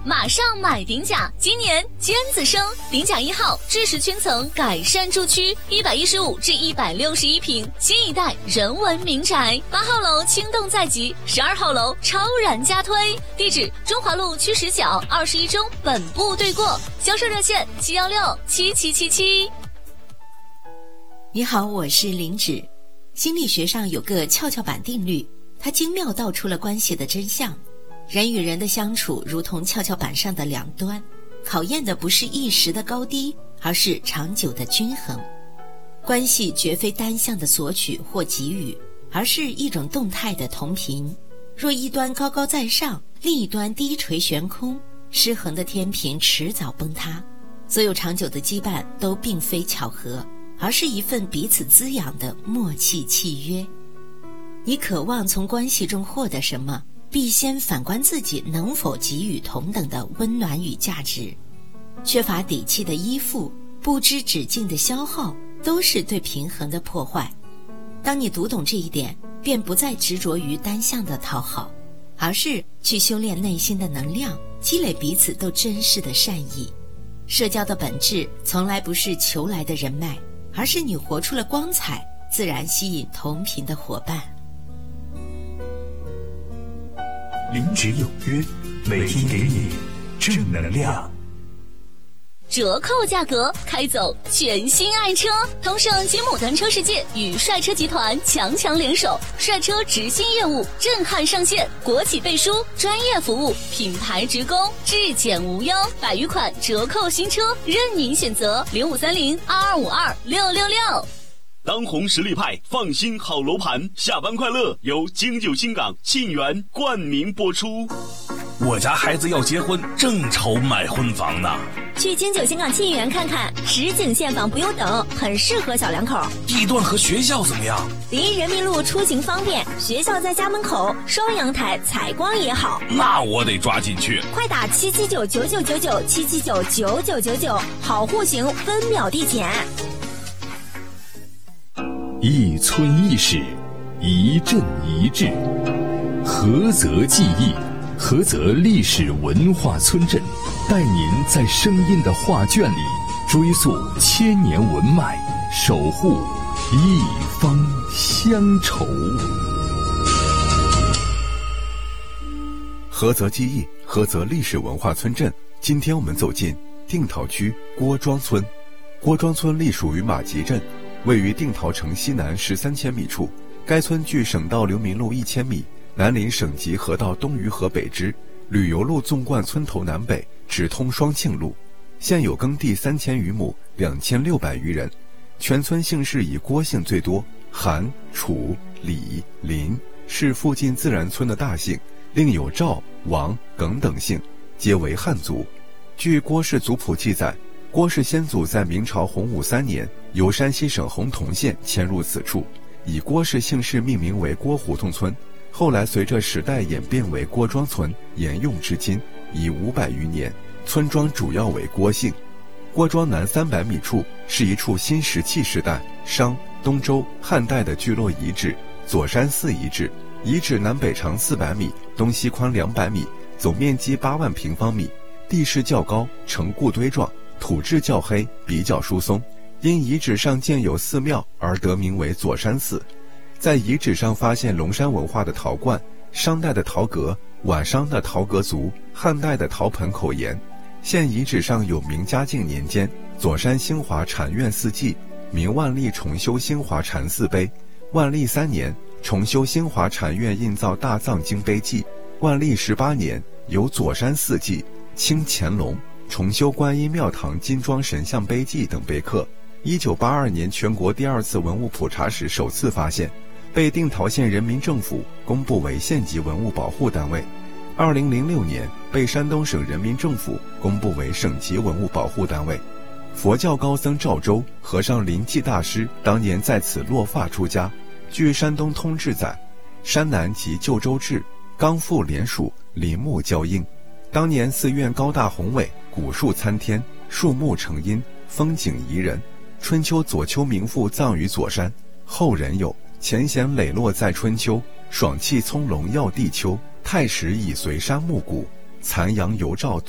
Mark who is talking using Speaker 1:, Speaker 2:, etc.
Speaker 1: 马上买顶甲！今年尖子生，顶甲1号制式圈层改善住区，115至161平，新一代人文民宅。8号楼轻动在即，12号楼超然加推。地址：中华路区10角21中本部对过。销售热线716-7777。
Speaker 2: 你好，我是林芷。心理学上有个跷跷板定律，它精妙道出了关系的真相。人与人的相处如同跷跷板上的两端，考验的不是一时的高低，而是长久的均衡。关系绝非单向的索取或给予，而是一种动态的同频。若一端高高在上，另一端低垂悬空，失衡的天平迟早崩塌。所有长久的羁绊都并非巧合，而是一份彼此滋养的默契契约。你渴望从关系中获得什么，必先反观自己能否给予同等的温暖与价值。缺乏底气的依附，不知止境的消耗，都是对平衡的破坏。当你读懂这一点，便不再执着于单向的讨好，而是去修炼内心的能量，积累彼此都珍视的善意。社交的本质从来不是求来的人脉，而是你活出了光彩，自然吸引同频的伙伴。
Speaker 3: 林芷有约，每天给你正能量。
Speaker 1: 折扣价格，开走全新爱车！通胜金牡丹车世界与帅车集团强联手，帅车直信业务震撼上线，国企背书，专业服务，品牌直供，质检无忧，100余款折扣新车任您选择，0530-2252-666。
Speaker 4: 当红实力派，放心好楼盘，下班快乐由京九新港沁园冠名播出。
Speaker 5: 我家孩子要结婚，正愁买婚房呢。
Speaker 6: 去京九新港沁园看看，实景现房不用等，很适合小两口。
Speaker 5: 地段和学校怎么样？
Speaker 6: 离人民路出行方便，学校在家门口，双阳台，采光也好。
Speaker 5: 那我得抓紧去，
Speaker 6: 快打7799999，7799999，好户型，分秒递减。
Speaker 7: 一村一史，一镇一志，菏泽记忆，菏泽历史文化村镇，带您在声音的画卷里追溯千年文脉，守护一方乡愁。
Speaker 8: 菏泽记忆，菏泽历史文化村镇。今天我们走进定陶区郭庄村。郭庄村隶属于马集镇，位于定陶城西南13千米处。该村距省道流民路1000米，南临省级河道东隅河北支，旅游路纵贯村头南北，直通双庆路。现有耕地3000余亩，2600余人。全村姓氏以郭姓最多，韩、楚、李、林是附近自然村的大姓，另有赵、王、耿等姓，皆为汉族。据郭氏族谱记载，郭氏先祖在明朝洪武3年由山西省洪洞县迁入此处，以郭氏姓氏命名为郭胡同村，后来随着时代演变为郭庄村，沿用至今，已500余年。村庄主要为郭姓。郭庄南300米处是一处新石器时代商、东周、汉代的聚落遗址——左山寺遗址。遗址南北长400米，东西宽200米，总面积8万平方米，地势较高，呈固堆状，土质较黑，比较疏松。因遗址上建有寺庙而得名为左山寺。在遗址上发现龙山文化的陶罐、商代的陶阁、晚商的陶阁足、汉代的陶盆口沿。现遗址上有明嘉靖年间左山兴华禅院寺记、明万历重修兴华禅寺碑、万历3年重修兴华禅院印造大藏经碑记、万历18年有左山寺记、清乾隆重修观音庙堂金装神像碑记等碑刻。1982年全国第2次文物普查时首次发现，被定陶县人民政府公布为县级文物保护单位。2006年被山东省人民政府公布为省级文物保护单位。佛教高僧赵州、和尚临济大师当年在此落发出家。据山东通志载，山南即旧州治，冈附连属，林木交映。当年寺院高大宏伟，古树参天，树木成荫，风景宜人。春秋左丘名赋葬于左山，后人有前贤磊落在春秋，爽气葱茏耀地秋，太史已随山暮鼓，残阳犹照